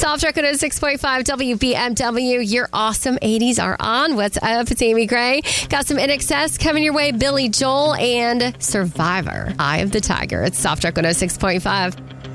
Soft Track 106.5 WBMW. Your awesome 80s are on. What's up? It's Amy Gray. Got some NXS coming your way. Billy Joel and Survivor. Eye of the Tiger. It's Soft Track 106.5.